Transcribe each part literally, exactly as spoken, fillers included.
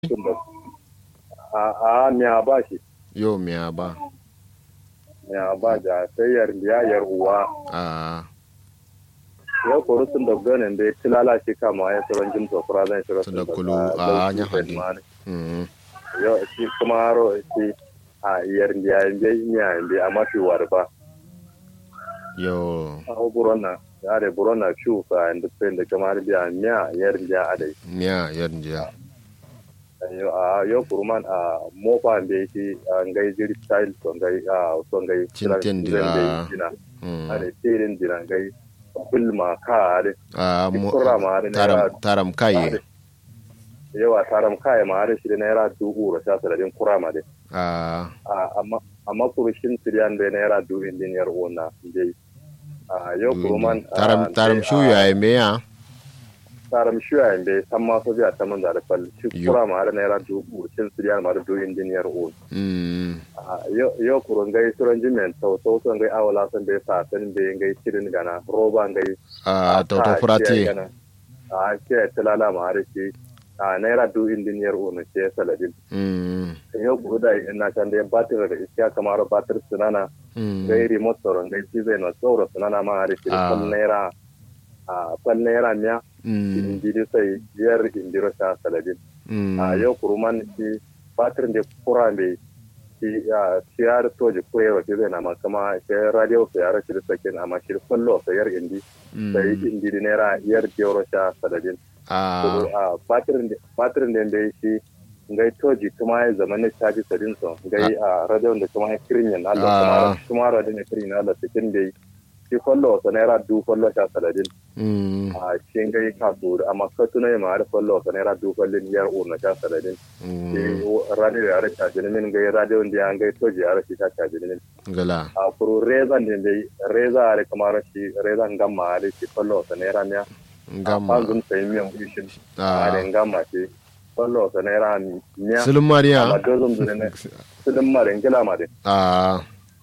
a a miya ba shi Yo miya ba. miya ba da sai yar biya yar uwa A ya koro sun da ganin da tilala shi kama ya sauran jin to fara zan shiga sun da kulu a nya hadi. Mm. yo shi kuma haro shi a yar biya biya miya biya amma shi warba Yo a burona ya da burona shu fa inda sai da kamar biya miya yar biya adai miya yarnjiya. yo a yo kuruman a mofa da shi ngai jiri style so ngai a so ngai Cinten dira. Mm. are tirin dira ngai bilma ka are A mo Kurra ma har taram naira- taram kai. yawa taram kai ma are shi da naira dubu ro sha saladin kurama de A a amma amma kurushin siriyan da naira dubu indiniyar ona dai a yo kuruman a, taram taram dai, shu a, ya meya. taram shuya inda san ma so biya ta man da fal shi Yo. kurama har naira dubu shin siriyan ma da dubu indiniyar ona Mm. yo yo kurun gai suran jimen to to son gai awala san bai sa san bai gai cirin gana roba gai A to to ta furati. ce gana. a ce tilala ma har shi a naira du indiniyar ona ce saladin Mm. yo kuru da ina can da batir da iskiya kamar batir sunana Mm. gai remote tsoron gai shi zai na tsoro sunana ma har shi Ah. kan naira a kan naira miya Mm. indiri sai biyar indiro sha saladin Mm. a yau kuruman shi batir da kura mai shi a shi ya rito ji koyewa shi zai na ma kama shi radio sai ya rashi da sakin amma shi fallo sai yar indi sai Mm. indi naira yar biyar sha saladin A a batirin da batirin da bai shi ngai toji kuma ya zama ne caji sadin so ngai a radio da kuma ya kirin yan Allah Ah. kuma kuma radio ne kirin Allah cikin dai shi fallo sa naira du fallo sha saladin Mm. a shi ngai ka so amma ka tuna ma da fallo sa naira du fallin yar urna sha saladin Mm. shi radio ya rasa jinin ngai radio da ya ngai toji ya rasa ta jinin Gala. a kuru reza ne dai reza are kamar shi reza ngamma are shi fallo sa naira miya Ngama. fanzun sai miyan ishin Ah. a da ngamma ce fallo sa naira miya Sulun Mariya. amma dozon zune ne sudin mare ngila ma de A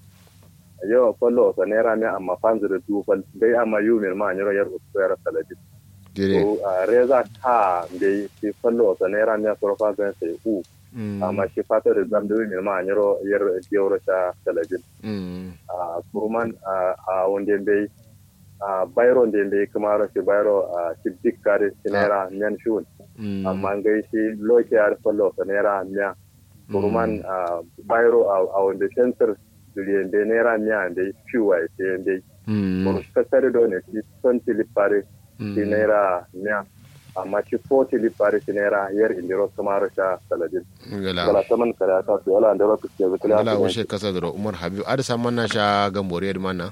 yo fallo sa naira miya amma fanzu da du fal dai amma yu mir ma nyoro yar usfera saladi dire. ko a reza ka dai shi fallo sa naira miya soro fanzu sai u Mm. amma shi fata da zam du mir ma nyoro yar yoro sha saladi Mm. a kurman a a wonde bai a bayro de bai kuma shi bayro a shi dikkare shi naira miyan shun Mm. amma ngai shi loke ar fallo sa naira miya kurman a bayro a wanda center duriye de naira miya de fiwa ce de Mm. ko kasare do ne shi son tilipare Mm. shi naira miya amma shi ko tilipare shi naira yar indiro kamar sha saladin Gala. wala saman kare ta to wala ndaro ku ce kula Gala ushe kasa da Umar Habib. Ada saman na sha gambore da mana.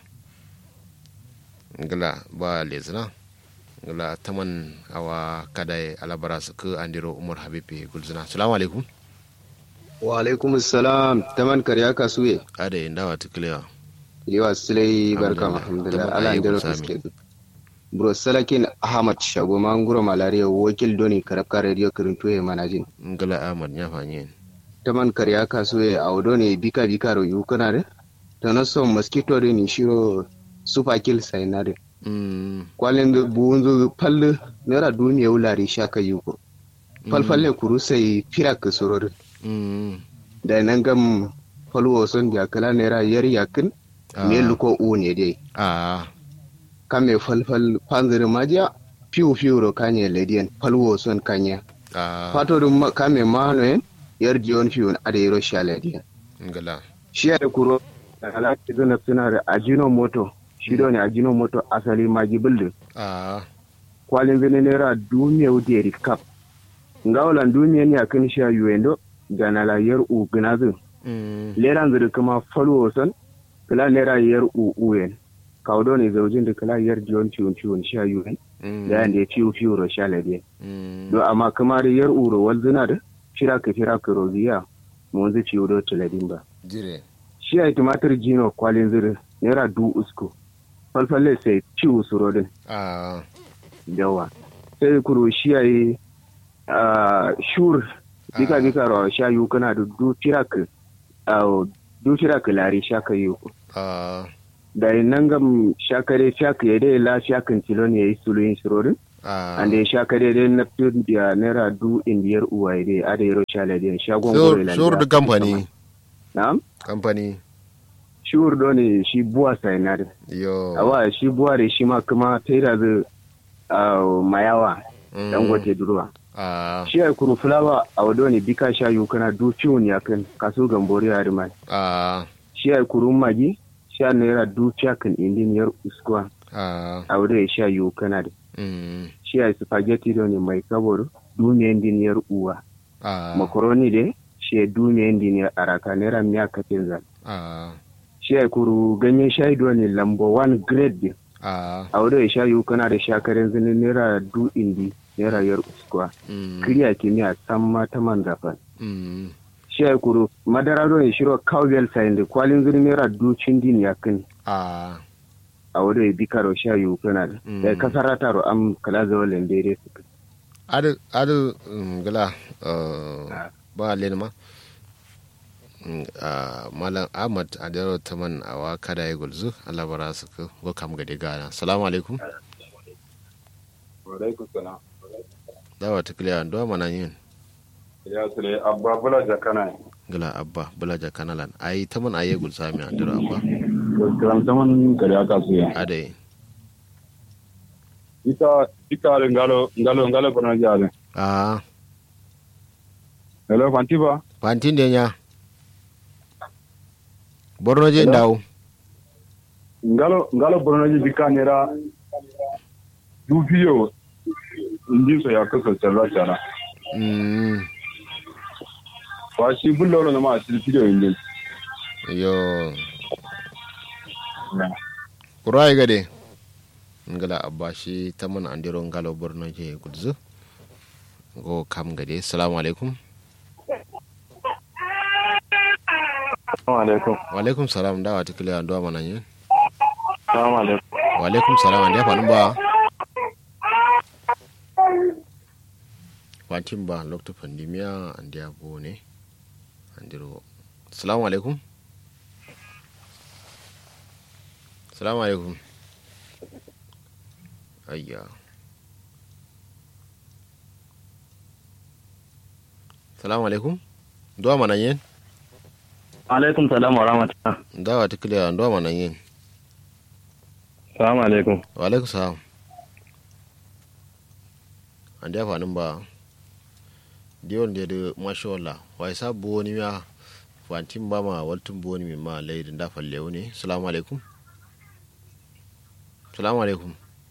Gala ba lezna. Gala taman awa kadai alabara su ku andiro Umar Habib gulzina. Assalamu alaikum. Wa alaikum salam taman karya kasuye Ada yin dawa tuklewa. yawa silai barka Alhamdulillah. alhamdulillah Taman ala ayyukan ndero sami. kuske bro salakin ahmad shago manguro malaria wakil doni karabka radio kirinto e manajin Gala Ahmad ya fanye. taman karya kasuye audo ne bika bika ro yukana de tanaso mosquito de ni shiro super kill sainare Mm. kwalen da buunzu palle nera duniya wulari shaka yuko falfalle kuru sai firak soror Mm. da nan gam falwo son ya kala nera yar yakin me Ah. luko u ne dai Ah. kame falfal panzir majiya fiu fiu ro kanye ledian falwo son kanya Ah. fato dum ma- kame mano en yar jion fiu ade ro shaledian Gala. shi da kuro ala tidona suna da ajino moto shi do ne ajino moto asali maji building Ah. kwalin venenera duniya uderi kap ngawlan duniya ne akan sha yuendo ganala yar u gnazin Mm. leran zuri kuma falwo son kala lera yar u uyen kawdo ne zaujin da kala yar jion ciwon ciwon sha yuen Mm. da yanda ya ciwo fiyo ro sha lade Mm. do amma kamar yar u ro walzina da shira ka shira ka roziya mun zai ciwo do tiladin ba Dire. shi ai tumatir jino kwalin zuri naira du usko falfalle sai ciwo surodin Ah. yawa sai kuro shi ai shur bika bika ro sha yu kana da du tirak au du tirak lari sha ka yu Ah. da nan gam shakare shaka ya dai la shakan tilon yayi suluyin surorin ah ande sha kare dai na fitin da naira du indiyar uwaye dai a da yaro sha ladin shagon sur gore sur da company na'am company shur do ne shi buwa sai na da yo awa shi buwa da shi ma kuma taida da mayawa dangote duruwa ah shi ai kuru fulawa a wado ne bika sha yu kana du fiun ya kan kaso gambori ya rimai ah shi ai kuru magi sha naira du chakan indiniyar uskwa ah a wado ya sha yu kana da mm shi ai spaghetti do ne mai kaboro du ne indiniyar uwa ah makaroni de shi du ne indiniyar araka naira miya katin zan ah shi ai kuru ganyen shayi do ne lambo one grade ah a wado ya sha yu kana da shakarin zinin naira du indi naira yar uskwa mm kiriya kimiyya san mata man zafan mm shi ya kuro madara don ya shiro cowbell sayin da kwalin zuri naira ducin din ya kan ah a wadda ya bi karo sha yi kana da da ya kasar rataro an kala zawa lambere su adu adu gala ba lenma malam ahmad adaro taman awa kada ya gulzu Allah bara su ko kam gade gana assalamu alaikum wa alaikum salam dawa tukliya ndo mana yin ya sule abba bula jakana gala abba bula jakana lan ai taman aye gulsa mi adaro abba kan taman kare aka su ya ade ita ita ngalo ngalo ngalo kono jale ah hello fantiba fantin de nya borno je ndaw ngalo ngalo borno je bikanera du fiyo ndi so ya kaso tsara tsara mm wa shi bullo no ma shi fiyo indi yo kurai gade ngala abba shi taman andiro ngalo borno je gudzu go kam gade assalamu alaikum Assalamu alaikum. wa alaikum salam dawa tikile ando mana yin Assalamu alaikum. wa alaikum salam ande fa ba watin ba lokto pandemia ande abo ne andiro assalamu alaikum assalamu alaikum ayya assalamu alaikum do mana yin Alaikum salam wa rahmatullah. dawa tikile ando mana yin Assalamu alaikum. wa alaikum salam ande fa ba diwon da da mashallah wai sabu wani ya fantin ba ma waltun bo ni ma laidin da falle ne assalamu alaikum assalamu alaikum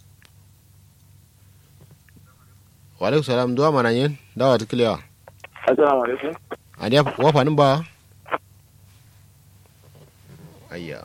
wa alaikum salam duwa mana yin dawa tikliya Assalamu alaikum. ande wa fanin ba ayya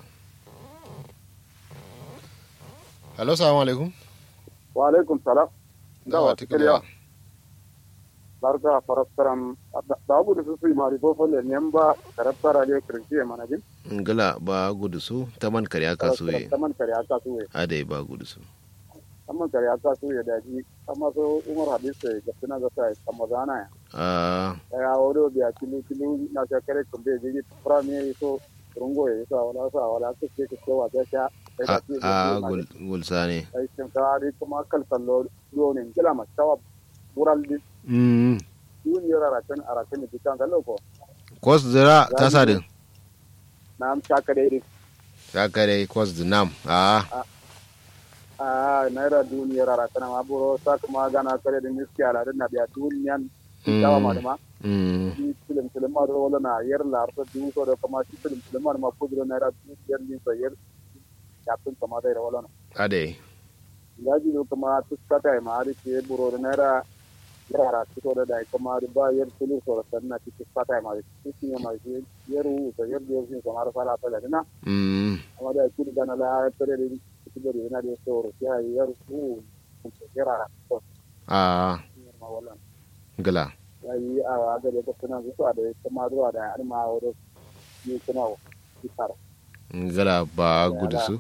hello assalamu alaikum Wa alaikum salam. dawa tikliya Barka farastaram da abu da su yi mari ko falle ne ba karattara ne kirki mana jin. ngala ba gudu su taman kare aka suye Taman kare aka suye. adai ba gudu su Taman kare aka suye da ji amma so Umar Hadis ga tuna ga sai Ramadana ya. ah Ya wado biya kilu kilu na ka kare kumbe ji prami so rungo ya sa wala sa wala ka ce ko wa ta sha. a gul gulsane Ai kin ka ri kuma kal sallo do ne kila ma tawa bural di mm duniyar arakan arakan di kan gallo ko. kos zira ta sadin Na am ta kare ri ta kare kos dinam ah ah naira duniyar arakan ma buro sa kuma gana kare din miski ala din na biya duniyan tawa ma ma mm shi film film ma wala na yar la arta du so da kuma shi film film ma ma kudro naira duniyar ni so yar ya tun kama da wala na ade gaji do kuma tuskata ma ari ke buro naira yara to da dai kuma ba yar tulu so da na ci tuskata ma ci ma yar u so yar dio sin kuma ra ta da na mm amma da ci da na la tare da ci da na da so ya yar u yara to ah ma wala gala yayi a ga da kuma zuwa da kuma zuwa da har ma wado ni kuma isar gala ba gudu su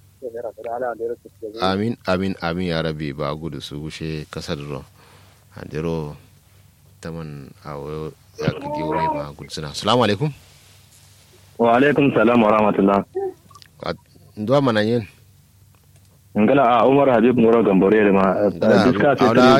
amin amin amin ya rabi ba gudu su gushe kasar ro andiro taman awo ya kige wai ma gudu suna assalamu alaikum wa alaikum salam wa rahmatullah ndo mana yin ngala a Umar Habib Muro Gambore da ma diska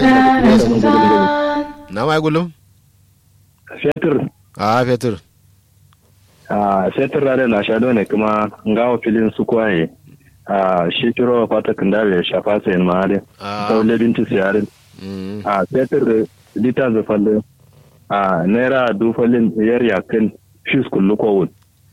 na mai gulum fetur a fetur a fetur da na shado ne kuma ngawo filin su kwaye a shekiro fata kandale shafa sai ma da saule binti siyarin a fetur lita zafalle a naira dufalin yar yakin fis kullu ko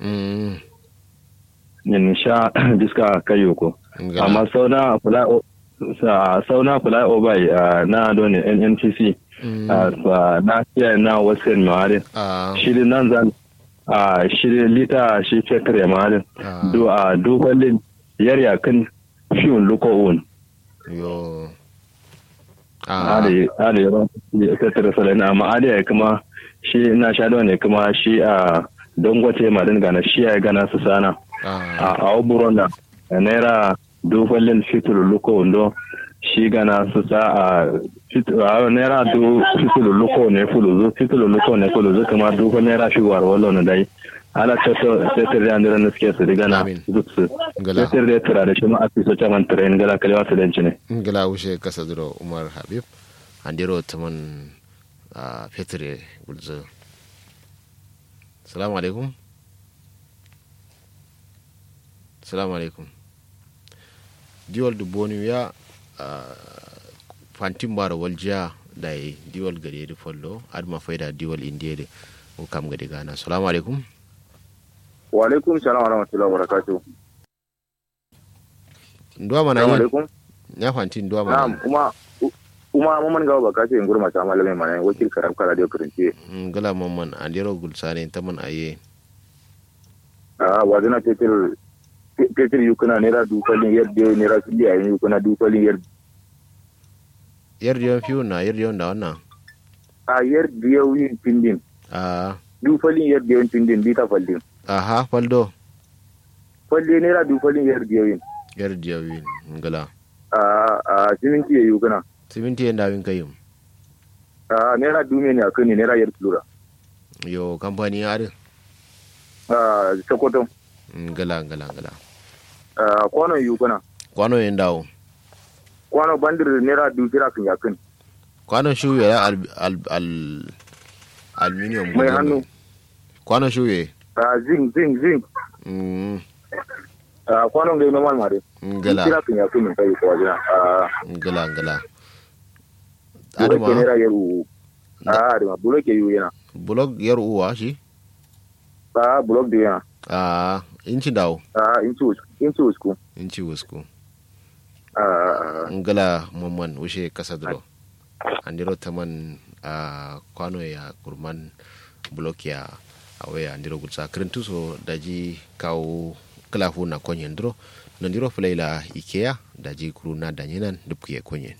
yin sha diska kayoko amma sauna fly sauna fly over na don N N T C na kiyaye na wasan mare shirin nan zan a shirin lita shi fetur mare do a dufalin yar yakin fiun luko yo ali ali ya fetur salana amma ali kuma shi ina sha ne kuma shi a dangote madin gana shi ya gana su sana a abubuwan da naira dufalin fitur luko ndo shi gana su sa a naira du fitur luko ne fuluzu fitur luko ne fuluzu kuma dufal naira shigowar wallo na dai ala tato fetur da andira na suke su diga na zutsu fetur da tura da shi ma a fi so caman turayin gala kalewa su danci ne gala wuce kasa duro Umar Habib andiro taman fetur gulzo. Assalamu alaikum. Assalamu alaikum. Diwal duboni ya fantin bara waljiya da diwal gade da follow adma faida diwal indiya da kam gade gana. Assalamu alaikum. Wa alaikum salam wa rahmatullahi wa barakatuh. Nduwa mana Assalamu alaikum. Ya fantin nduwa mana. Na'am kuma kuma mamman gawa baka ce ngurma ta malamai mana wakil karam kala da kurinci ngala mamman andiro gulsane taman aye ah wazina tetir tetir yukuna nera dufalin yadda nera sili ayi yukuna dufalin yar yar yon fiu na yar yon da wannan ah yar diyoyin pindin ah dufalin yar diyoyin pindin bita faldin aha faldo falde nera dufalin yar diyoyin yar diyoyin ngala ah ah siminti yukuna siminti yanda win kayum ah nera dume ne akan nera yar plura yo company are ah sokoto ngala ngala ngala ah kwano yukuna kwano yendawo kwano bandir nera dufira kan yakin kwano shuye al al al aluminium mai hannu kwano shuye ah zinc zinc zinc mm ah kwano ngai normal mare ngala dufira kan yakin kai ko wajina ah ngala ngala aduma nera yaru ah aduma bulok yayu yana bulok yaru uwa shi ah bulok de yana ah inci dawo ah inci inci usku inci usku ah ngala momman ushe kasadro andiro taman a kwano ya kurman bulok ya awaya andiro gutsa krentu so daji kawo klafu na konyen dro nandiro fulaila ikea daji kuruna danyenan dupke konyen